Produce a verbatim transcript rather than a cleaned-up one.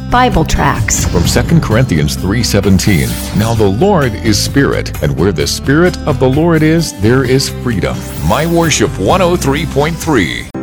Bible tracts. From Second Corinthians three seventeen, now the Lord is Spirit, and where the Spirit of the Lord is, there is freedom. My Worship one oh three point three.